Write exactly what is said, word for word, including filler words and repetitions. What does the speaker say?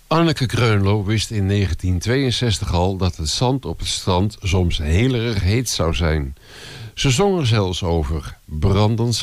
Anneke Kreunlo wist in negentien tweeënzestig al dat het zand op het strand soms heel erg heet zou zijn. Ze zong er zelfs over, brandend